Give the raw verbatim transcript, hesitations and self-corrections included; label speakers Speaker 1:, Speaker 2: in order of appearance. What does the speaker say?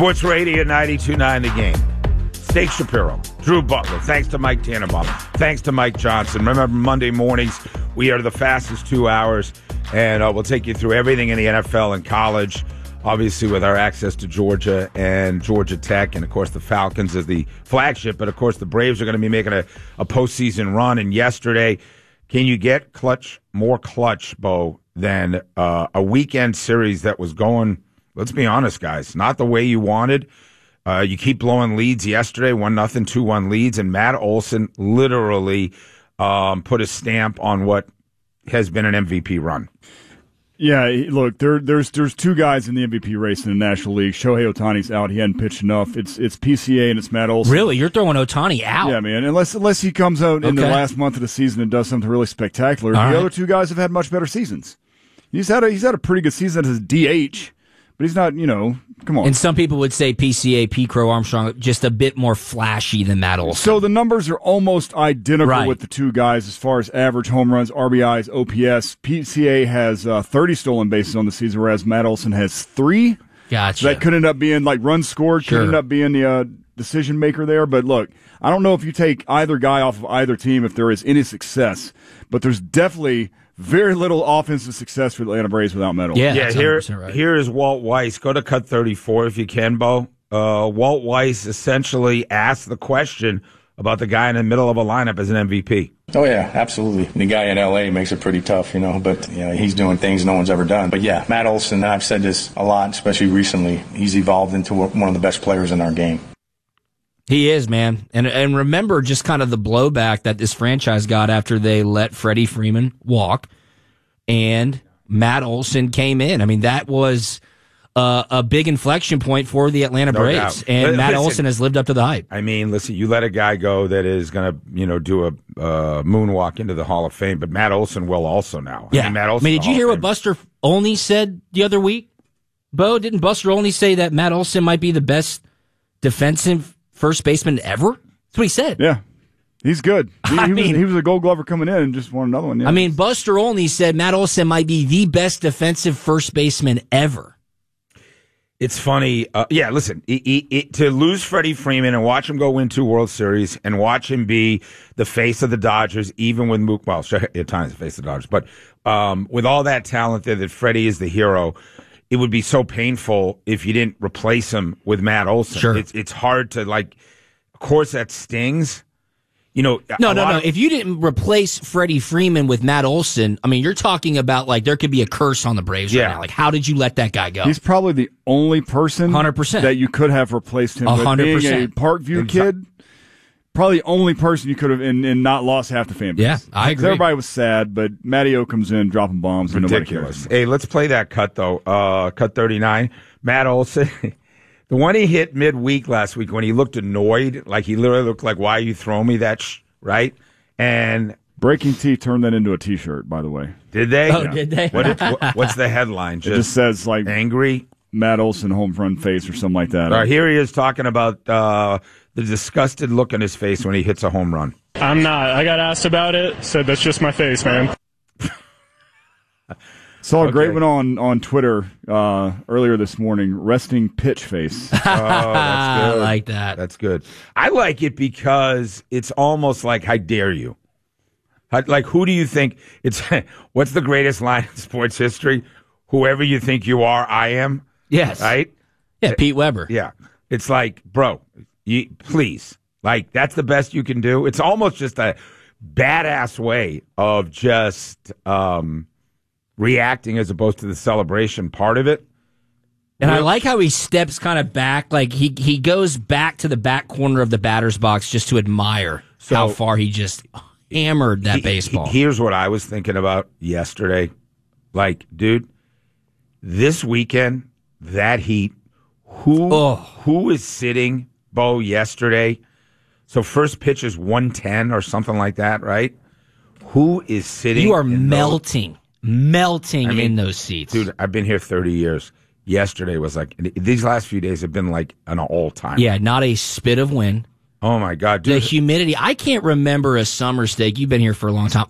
Speaker 1: Sports Radio ninety-two point nine The Game. Steak Shapiro, Drew Butler. Thanks to Mike Tannenbaum. Thanks to Mike Johnson. Remember, Monday mornings, we are the fastest two hours, and uh, we'll take you through everything in the N F L and college, obviously with our access to Georgia and Georgia Tech, and, of course, the Falcons as the flagship. But, of course, the Braves are going to be making a, a postseason run. And yesterday, can you get clutch, more clutch, Bo, than uh, a weekend series that was going, let's be honest, guys, not the way you wanted? Uh, you keep blowing leads yesterday, one nothing, two one leads, and Matt Olson literally um, put a stamp on what has been an M V P run.
Speaker 2: Yeah, look, there, there's there's two guys in the M V P race in the National League. Shohei Ohtani's out; he hadn't pitched enough. It's it's P C A and it's Matt Olson.
Speaker 3: Really, you're throwing Ohtani out?
Speaker 2: Yeah, man. Unless unless he comes out okay. in the last month of the season and does something really spectacular. All the right. other two guys have had much better seasons. He's had a he's had a pretty good season as D H. But he's not, you know, come on.
Speaker 3: And some people would say P C A, P. Crow Armstrong, just a bit more flashy than Matt Olson.
Speaker 2: So the numbers are almost identical
Speaker 3: right.
Speaker 2: with the two guys as far as average home runs, R B Is, O P S. P C A has uh, thirty stolen bases on the season, whereas Matt Olson has three.
Speaker 3: Gotcha.
Speaker 2: So that could end up being, like, runs scored,
Speaker 3: sure.
Speaker 2: could end up being the uh, decision maker there. But look, I don't know if you take either guy off of either team if there is any success, but there's definitely very little offensive success for the Atlanta Braves without Matt Olson.
Speaker 1: Yeah, yeah here, right. here is Walt Weiss. Go to cut thirty-four if you can, Bo. Uh, Walt Weiss essentially asked the question about the guy in the middle of a lineup as an M V P.
Speaker 4: Oh, yeah, absolutely. The guy in L A makes it pretty tough, you know, but you know, he's doing things no one's ever done. But, yeah, Matt Olson, I've said this a lot, especially recently, he's evolved into one of the best players in our game.
Speaker 3: He is, man. And and remember just kind of the blowback that this franchise got after they let Freddie Freeman walk and Matt Olson came in. I mean, that was uh, a big inflection point for the Atlanta
Speaker 1: no
Speaker 3: Braves.
Speaker 1: Doubt.
Speaker 3: And
Speaker 1: But
Speaker 3: Matt
Speaker 1: listen,
Speaker 3: Olson has lived up to the hype.
Speaker 1: I mean, listen, you let a guy go that is going to, you know, do a uh, moonwalk into the Hall of Fame, but Matt Olson will also now.
Speaker 3: Yeah.
Speaker 1: I mean, Matt Olson,
Speaker 3: I mean, did you hear what Buster Olney said the other week? Bo, didn't Buster Olney say that Matt Olson might be the best defensive first baseman ever? That's what he said.
Speaker 2: Yeah. He's good. He,
Speaker 3: I
Speaker 2: he,
Speaker 3: mean,
Speaker 2: was, he was a Gold Glover coming in and just won another one. Yeah.
Speaker 3: I mean, Buster Olney said Matt Olson might be the best defensive first baseman ever.
Speaker 1: It's funny. Uh, yeah, listen, it, it, it, to lose Freddie Freeman and watch him go win two World Series and watch him be the face of the Dodgers, even with Mook, well, at times the face of the Dodgers, but um, with all that talent there that Freddie is the hero, it would be so painful if you didn't replace him with Matt Olson.
Speaker 3: Sure.
Speaker 1: It's, it's hard to, like, of course that stings. You know,
Speaker 3: no, no, no.
Speaker 1: Of,
Speaker 3: if you didn't replace Freddie Freeman with Matt Olson, I mean, you're talking about like there could be a curse on the Braves
Speaker 1: yeah.
Speaker 3: right now. Like, how did you let that guy go?
Speaker 2: He's probably the only person
Speaker 3: one hundred percent
Speaker 2: that you could have replaced him
Speaker 3: one
Speaker 2: with.
Speaker 3: hundred
Speaker 2: Being
Speaker 3: percent.
Speaker 2: a Parkview kid, probably the only person you could have and, and not lost half the fan base.
Speaker 3: Yeah, I agree.
Speaker 2: Everybody was sad, but Matty O comes in dropping bombs.
Speaker 1: Ridiculous. Hey, let's play that cut, though. Uh, cut thirty-nine. Matt Olson. The one he hit midweek last week when he looked annoyed, like he literally looked like, why are you throwing me that sh-? Right? And
Speaker 2: Breaking Tea turned that into a T-shirt, by the way.
Speaker 1: Did they?
Speaker 3: Oh, yeah. Did they?
Speaker 1: What, what, what's the headline?
Speaker 2: Just, it just says, like,
Speaker 1: angry?
Speaker 2: Matt Olson home run face or something like that.
Speaker 1: Uh, here he is talking about uh, the disgusted look on his face when he hits a home run.
Speaker 5: I'm not. I got asked about it, said that's just my face, man.
Speaker 2: Saw a okay. great one on, on Twitter uh, earlier this morning, resting pitch face.
Speaker 1: Oh, that's good.
Speaker 3: I like that.
Speaker 1: That's good. I like it because it's almost like, how dare you? How, like, who do you think? It's what's the greatest line in sports history? Whoever you think you are, I am.
Speaker 3: Yes.
Speaker 1: Right?
Speaker 3: Yeah, Pete Weber.
Speaker 1: Yeah. It's like, bro, you, please. Like, that's the best you can do. It's almost just a badass way of just um, reacting as opposed to the celebration part of it.
Speaker 3: And I like how he steps kind of back, like he he goes back to the back corner of the batter's box just to admire so, how far he just hammered that
Speaker 1: he,
Speaker 3: baseball.
Speaker 1: He, here's what I was thinking about yesterday. Like, dude, this weekend, that heat, who
Speaker 3: oh.
Speaker 1: who is sitting, Bo, yesterday? So first pitch is one ten or something like that, right? Who is sitting?
Speaker 3: You are melting, those? melting
Speaker 1: I mean,
Speaker 3: in those seats.
Speaker 1: Dude, I've been here thirty years. Yesterday was like, these last few days have been like an all-time.
Speaker 3: Yeah, not a spit of wind.
Speaker 1: Oh, my God, dude.
Speaker 3: The humidity. I can't remember a summer steak. You've been here for a long time.